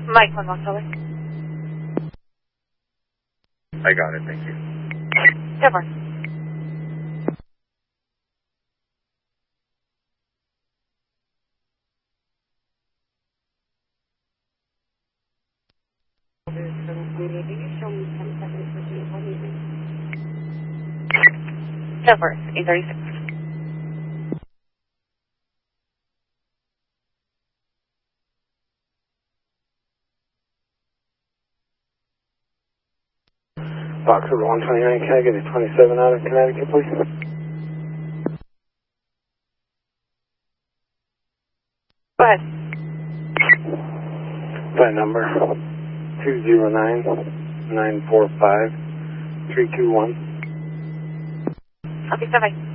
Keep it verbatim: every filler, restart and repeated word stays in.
Mike, one one Sully. I got it, thank you. Never. Silver, eight thirty-six. Box over one twenty-nine, can I get a twenty-seven out of Connecticut, please? Go ahead. By number two zero nine, nine four five, three two one. Okay, bye-bye.